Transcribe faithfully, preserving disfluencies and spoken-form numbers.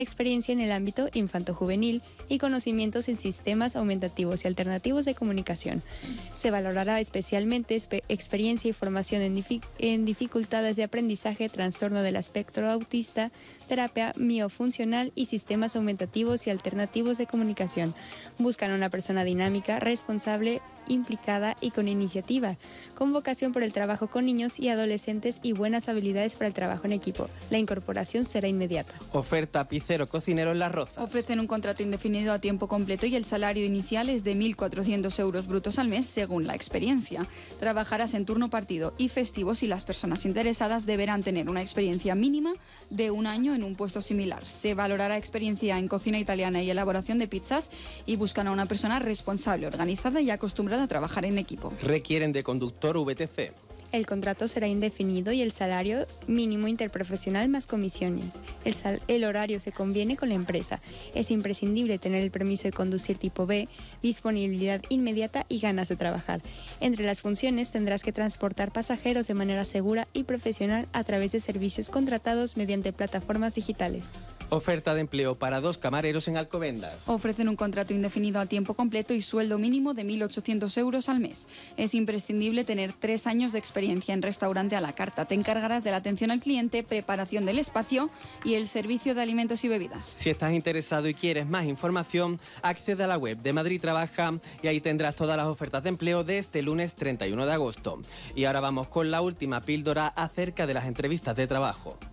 experiencia en el ámbito infanto-juvenil y conocimientos en sistemas aumentativos y alternativos de comunicación. Se valorará especialmente experiencia y formación en, dific en dificultades de aprendizaje, trastorno del espectro autista, terapia miofuncional y sistemas aumentativos y alternativos de comunicación. Buscan una persona dinámica, responsable, implicada y con iniciativa, con vocación por el trabajo con niños y adolescentes y buenas habilidades para el trabajo en equipo. La incorporación será inmediata. Oferta pizzero cocinero en Las Rozas. Ofrecen un contrato indefinido a tiempo completo y el salario inicial es de mil cuatrocientos euros brutos al mes según la experiencia. Trabajarás en turno partido y festivos y las personas interesadas deberán tener una experiencia mínima de un año en un puesto similar. Se valorará experiencia en cocina italiana y elaboración de pizzas y buscan a una persona responsable, organizada y acostumbrada a trabajar en equipo. Requieren de conductor V T C. El contrato será indefinido y el salario mínimo interprofesional más comisiones. El, sal el horario se conviene con la empresa. Es imprescindible tener el permiso de conducir tipo B, disponibilidad inmediata y ganas de trabajar. Entre las funciones tendrás que transportar pasajeros de manera segura y profesional a través de servicios contratados mediante plataformas digitales. Oferta de empleo para dos camareros en Alcobendas. Ofrecen un contrato indefinido a tiempo completo y sueldo mínimo de mil ochocientos euros al mes. Es imprescindible tener tres años de experiencia en restaurante a la carta. Te encargarás de la atención al cliente, preparación del espacio y el servicio de alimentos y bebidas. Si estás interesado y quieres más información, accede a la web de Madrid Trabaja y ahí tendrás todas las ofertas de empleo de este lunes treinta y uno de agosto. Y ahora vamos con la última píldora acerca de las entrevistas de trabajo.